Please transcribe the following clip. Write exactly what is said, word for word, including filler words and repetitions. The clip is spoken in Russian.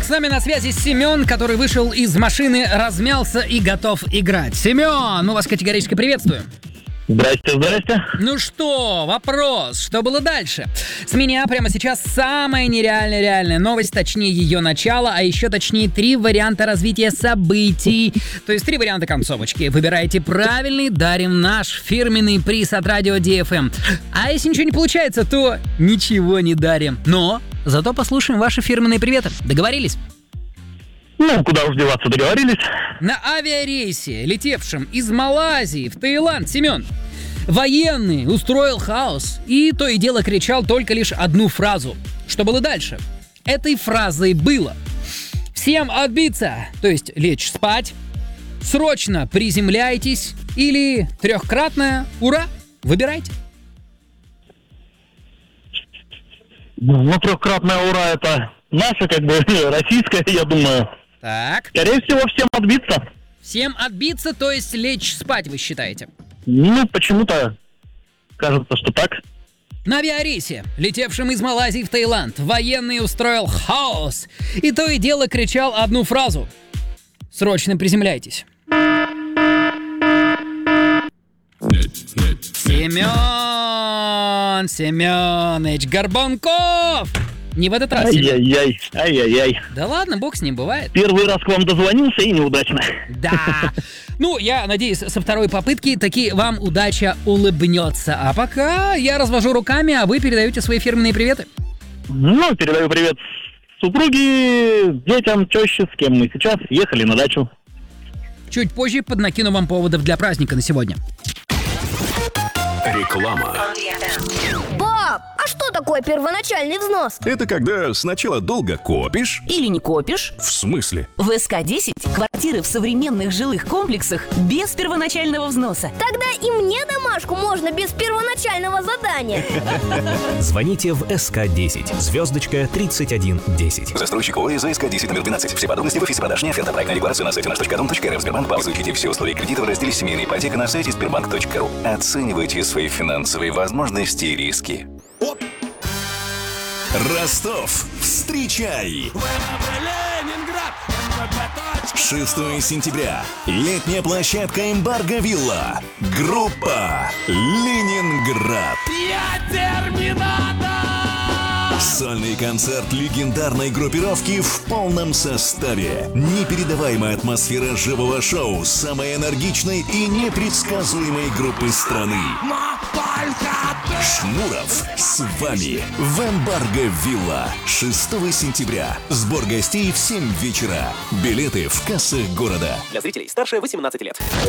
С нами на связи Семен, который вышел из машины, размялся и готов играть. Семен, мы вас категорически приветствуем. Здрасте, здрасте. Ну что, вопрос, что было дальше? С меня прямо сейчас самая нереальная реальная новость, точнее ее начало, а еще точнее три варианта развития событий. То есть три варианта концовочки. Выбирайте правильный, дарим наш фирменный приз от радио ди эф эм. А если ничего не получается, то ничего не дарим. Но зато послушаем ваши фирменные приветы. Договорились? Ну, куда уж деваться, договорились. На авиарейсе, летевшем из Малайзии в Таиланд, Семен, военный устроил хаос и то и дело кричал только лишь одну фразу. Что было дальше? Этой фразой было: «Всем отбиться», то есть лечь спать, «Срочно приземляйтесь» или трехкратное «Ура». Выбирайте. Ну, трехкратное «Ура» — это наша, как бы, российская, я думаю. Так. Скорее всего, всем отбиться. Всем отбиться, то есть лечь спать, вы считаете? Ну, почему-то кажется, что так. На авиарейсе, летевшем из Малайзии в Таиланд, военный устроил хаос и то и дело кричал одну фразу: «Срочно приземляйтесь». Семен, Семеныч Горбунков! Не в этот раз. Ай-яй-яй, ай-яй-яй. Да ладно, бог с ним, бывает. Первый раз к вам дозвонился и неудачно. Да. Ну, я надеюсь, со второй попытки таки вам удача улыбнется. А пока я развожу руками, а вы передаете свои фирменные приветы. Ну, передаю привет супруге, детям, теще, с кем мы сейчас ехали на дачу. Чуть позже поднакину вам поводов для праздника на сегодня. Реклама. Пап, а что такое первоначальный взнос? Это когда сначала долго копишь. Или не копишь? В смысле? В эс ка десять квартиры в современных жилых комплексах без первоначального взноса. Тогда и мне домашку можно без первоначального задания. Звоните в эс ка десять, звездочка тридцать один десять. Застройщик ОАО эс ка десять номер двенадцать. Все подробности в офисе продаж не оферта. Проектная декларация на сайте наш точка ру точка эр эф. Сбербанк. Изучите все условия кредита в разделе «Семейная ипотека» на сайте сбербанк точка ру. Оценивайте свои финансовые возможности и риски. Ростов, встречай! шестого сентября. Летняя площадка «Эмбарго Вилла». Группа «Ленинград». Сольный концерт легендарной группировки в полном составе. Непередаваемая атмосфера живого шоу самой энергичной и непредсказуемой группы страны. Шнуров с вами в «Эмбарго Вилла». шестого сентября. Сбор гостей в семь вечера. Билеты в кассах города. Для зрителей старше восемнадцати лет.